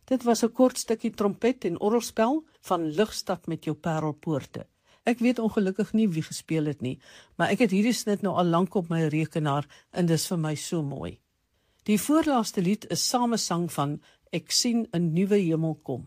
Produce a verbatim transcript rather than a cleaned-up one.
Dit was 'n kort stukkie trompet en orgelspel van Ligstad met jou parelpoorte. Ek weet ongelukkig nie wie gespeel het nie, maar ek het hierdie snit nou al lank op my rekenaar en dis vir my so mooi. Die voorlaaste lied is samesang van Ek sien 'n nuwe hemel kom.